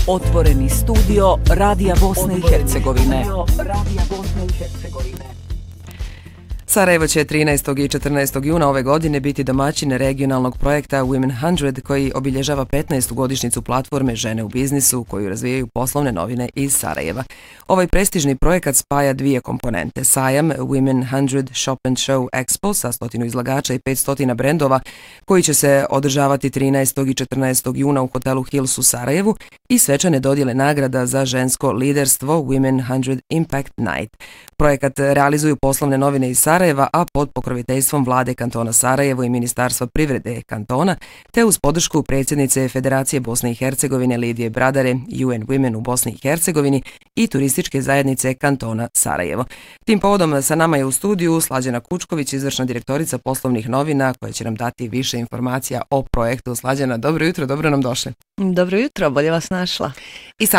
Otvoreni studio Radija Bosne i Hercegovine. Sarajevo će 13. i 14. juna ove godine biti domaćin regionalnog projekta Women 100 koji obilježava 15. godišnjicu platforme Žene u biznisu koju razvijaju poslovne novine iz Sarajeva. Ovaj prestižni projekat spaja dvije komponente. Sajam Women 100 Shop and Show Expo sa 100 izlagača i 500 brendova koji će se održavati 13. i 14. juna u hotelu Hills u Sarajevu i svečane dodjele nagrada za žensko liderstvo Women 100 Impact Night. Projekat realizuju poslovne novine iz Sarajeva, a pod pokroviteljstvom vlade kantona Sarajevo i Ministarstva privrede kantona, te uz podršku predsjednice Federacije Bosne i Hercegovine Lidije Bradare, UN Women u Bosni i Hercegovini i turističke zajednice kantona Sarajevo. Tim povodom sa nama je u studiju Slađana Kučković, izvršna direktorica poslovnih novina, koja će nam dati više informacija o projektu. Slađana, dobro jutro, dobro nam došli. Dobro jutro, bolje vas našla. I